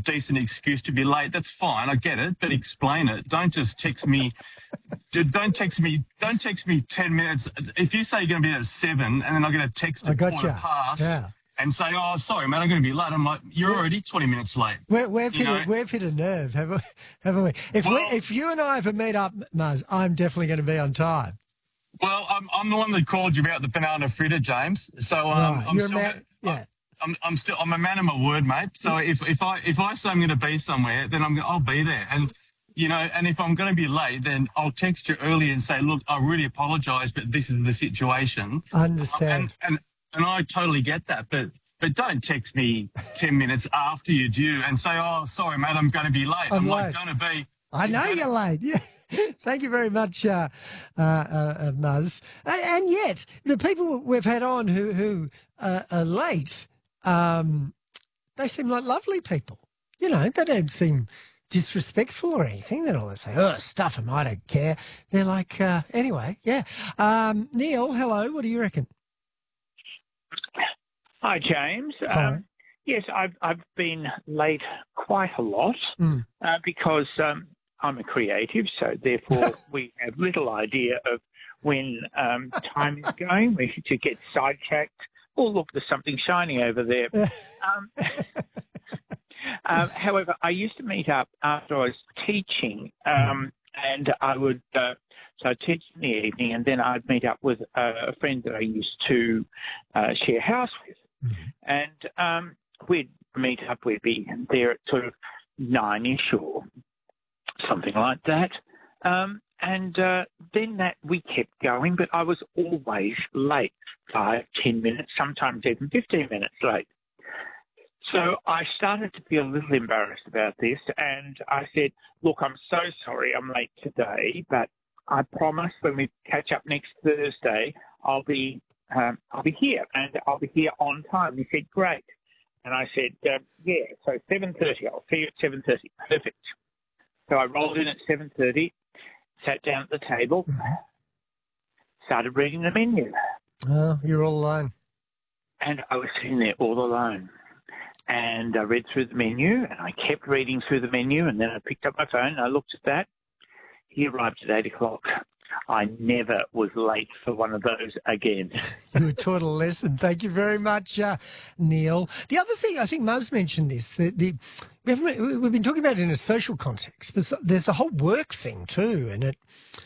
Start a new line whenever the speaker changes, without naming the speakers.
decent excuse to be late, that's fine. I get it, but explain it. Don't just text me. Don't text me 10 minutes. If you say you're going to be there at 7 and then I'm going to text at quarter past and say, oh, sorry, man, I'm going to be late. I'm like, you're already 20 minutes late.
We've hit a nerve, haven't we? If you and I ever meet up, Muzz, I'm definitely going to be on time.
Well, I'm the one that called you about the banana fritter, James. So I'm a man of my word, mate. So if I say I'm going to be somewhere, then I'll be there. And and if I'm going to be late, then I'll text you early and say, look, I really apologise, but this is the situation.
I understand.
And I totally get that, but don't text me 10 minutes after you're due and say, oh, sorry, mate, I'm going to be late. I'm like, going to be.
I know you're late. Yeah. Thank you very much, Muzz. And yet, the people we've had on who are late, they seem like lovely people. They don't seem disrespectful or anything. They don't always say, oh, stuff 'em, I don't care. They're like, anyway, yeah. Neil, hello, what do you reckon?
Hi, James.
Hi.
Yes, I've been late quite a lot because I'm a creative, so therefore we have little idea of when time is going. We should get sidetracked. Oh, look, there's something shiny over there. However, I used to meet up after I was teaching, and I would so I'd teach in the evening, and then I'd meet up with a friend that I used to share house with. And we'd meet up, we'd be there at sort of 9-ish or something like that. And then we kept going, but I was always late, 5, 10 minutes, sometimes even 15 minutes late. So I started to feel a little embarrassed about this, and I said, look, I'm so sorry I'm late today, but I promise when we catch up next Thursday, I'll be here, and I'll be here on time. He said, great. And I said, yeah, so 7:30. I'll see you at 7:30. Perfect. So I rolled in at 7:30, sat down at the table, started reading the menu.
Oh, you're all alone.
And I was sitting there all alone. And I read through the menu, and I kept reading through the menu, and then I picked up my phone, and I looked at that. He arrived at 8 o'clock. I never was late for one of those again.
You were taught a lesson. Thank you very much, Neil. The other thing, I think Muzz mentioned this, we've been talking about it in a social context, but there's the whole work thing too, and